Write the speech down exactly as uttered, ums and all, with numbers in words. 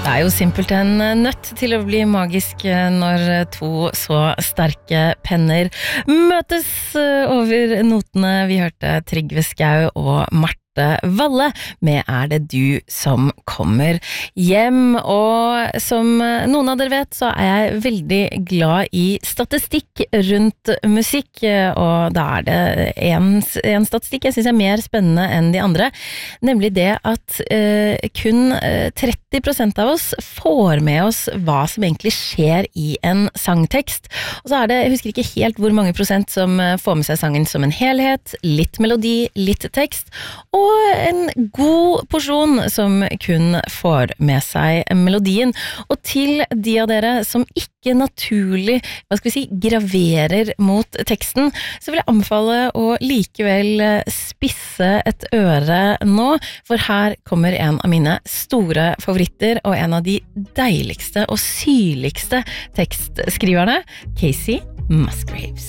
Det er jo simpelthen nødt til å bli magisk når to så sterke penner møtes over notene. Vi hørte Trygve Skau og Marte Valle med Er det du som kommer hjem, og som noen av dere vet så er jeg veldig glad i statistikk rundt musikk, og da er det en, en statistikk jeg synes er mer spennende enn de andre, nemlig det at eh, kun tretti prosent av oss får med oss hva som egentlig skjer i en sangtekst, og så er det, jeg husker ikke helt hvor mange prosent som får med seg sangen som en helhet, litt melodi, litt tekst, og en god porsjon som kun får med seg melodien. Og til de av dere som ikke naturlig, hva skal vi si, graverer mot teksten, så vil jeg anbefale å likevel spisse et øre nå, for her kommer en av mine store favoritter, og en av de deiligste og syrligste tekstskriverne, Casey Musgraves.